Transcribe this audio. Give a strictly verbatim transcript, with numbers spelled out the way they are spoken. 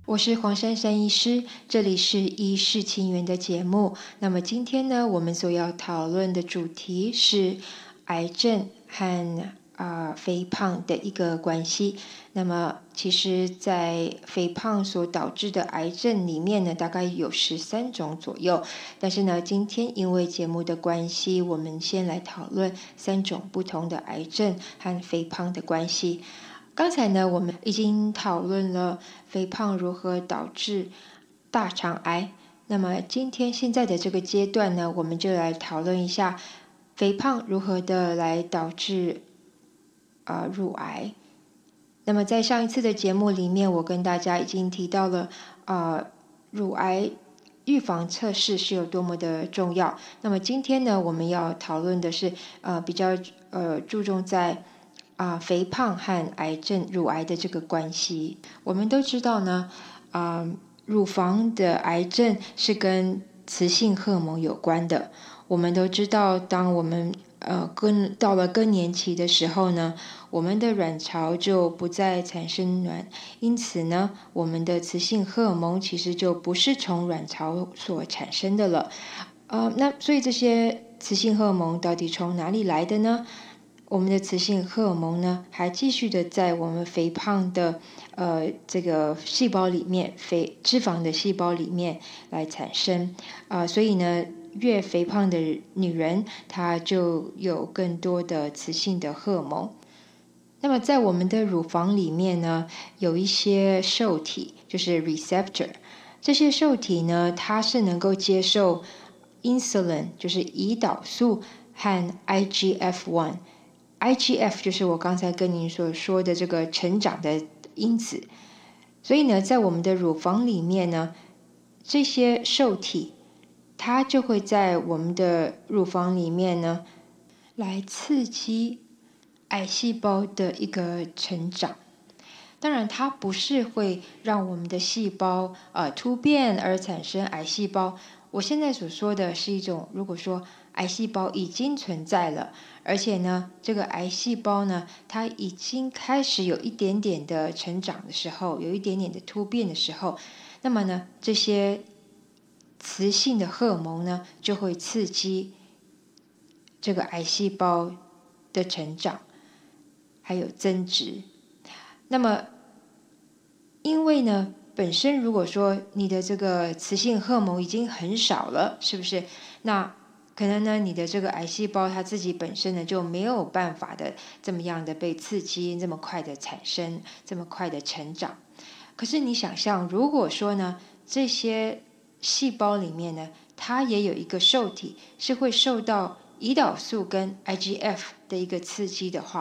我是黄珊珊医师，这里是医事情缘的节目。那么今天呢，我们所要讨论的主题是癌症和啊、呃、肥胖的一个关系。那么其实在肥胖所导致的癌症里面呢，大概有十三种左右。但是呢，今天因为节目的关系，我们先来讨论三种不同的癌症和肥胖的关系。刚才呢，我们已经讨论了肥胖如何导致大肠癌。那么今天现在的这个阶段呢，我们就来讨论一下肥胖如何的来导致啊、呃、乳癌。那么在上一次的节目里面，我跟大家已经提到了啊、呃、乳癌预防测试是有多么的重要。那么今天呢，我们要讨论的是呃比较呃注重在啊、呃，肥胖和癌症、乳癌的这个关系。我们都知道呢，啊、呃，乳房的癌症是跟雌性荷尔蒙有关的。我们都知道，当我们呃更到了更年期的时候呢，我们的卵巢就不再产生卵，因此呢，我们的雌性荷尔蒙其实就不是从卵巢所产生的了。呃，那所以这些雌性荷尔蒙到底从哪里来的呢？我们的雌性荷尔蒙呢，还继续的在我们肥胖的呃这个细胞里面，肥脂肪的细胞里面来产生啊、呃，所以呢，越肥胖的女人，她就有更多的雌性的荷尔蒙。那么在我们的乳房里面呢，有一些受体，就是 receptor。这些受体呢，它是能够接受 insulin， 就是胰岛素和 I G F 一。I G F 就是我刚才跟您所说的这个成长的因子，所以呢，在我们的乳房里面呢，这些受体它就会在我们的乳房里面呢，来刺激癌细胞的一个成长。当然，它不是会让我们的细胞呃突变而产生癌细胞。我现在所说的是一种，如果说癌细胞已经存在了，而且呢，这个癌细胞呢，它已经开始有一点点的成长的时候，有一点点的突变的时候，那么呢，这些雌性的荷尔蒙呢，就会刺激这个癌细胞的成长，还有增殖。那么，因为呢，本身如果说你的这个雌性荷尔蒙已经很少了，是不是？那可能呢，你的这个癌细胞它自己本身呢就没有办法的这么样的被刺激，这么快的产生，这么快的成长。可是你想象，如果说呢，这些细胞里面呢，它也有一个受体是会受到胰岛素跟 I G F 的一个刺激的话，